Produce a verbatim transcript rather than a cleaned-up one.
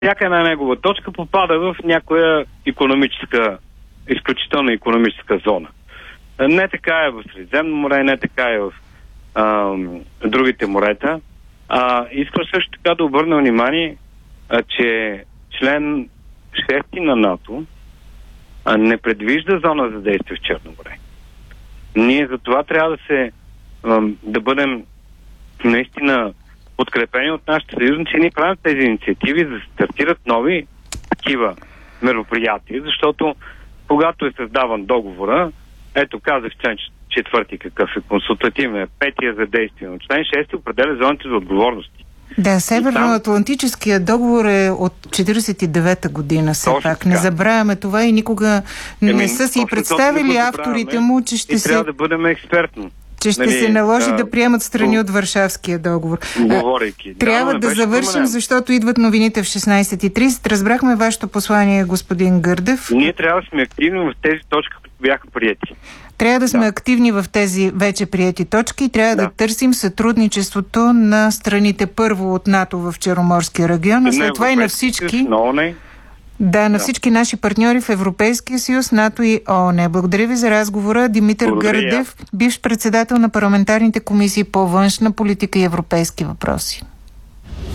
всяка една негова точка попада в някоя икономическа, изключително икономическа зона. Не така е в Средиземно море, не така е в а, другите морета. А, искам също така да обърна внимание, а, че член шести на НАТО а, не предвижда зона за действие в Черно море. Ние за това трябва да се а, да бъдем наистина подкрепени от нашите съюзници. Ние правим тези инициативи, за да стартират нови такива мероприятия, защото когато е създаван договора, ето казах член четвърти какъв е консултативен, петия за действие, но член шести определя зоните за отговорности. Да, Северноатлантическия договор е от четиридесет и девета година, все точно пак. Така. Не забравяме това и никога не Еми, са си представили авторите му, че ще и се... трябва да бъдем експертни. че ще нали, се наложи а, да приемат страни от Варшавския договор. Говорейки. Трябва да, да завършим, променен. Защото идват новините в шестнайсет и трийсет. Разбрахме вашето послание, господин Гърдев. Ние трябва да сме активни в тези точки, които бяха приети. Трябва да сме да. активни в тези вече приети точки и трябва да, да търсим сътрудничеството на страните първо от НАТО в Черноморския регион, а след това и на всички... Да, на всички наши партньори в Европейския съюз, НАТО и ООН. Благодаря ви за разговора. Димитър Благодаря. Гърдев, бивш председател на парламентарните комисии по външна политика и европейски въпроси.